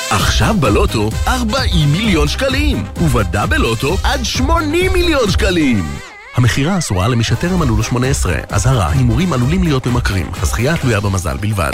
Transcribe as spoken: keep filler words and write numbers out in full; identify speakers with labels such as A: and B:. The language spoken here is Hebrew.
A: עכשיו בלוטו ארבעים מיליון שקלים, ובדאבל לוטו עד שמונים מיליון שקלים. המחירה אסורה למי שטרם מלאו לו שמונה עשרה. אזהרה, הימורים עלולים להיות ממכרים. הזכייה תלויה במזל בלבד.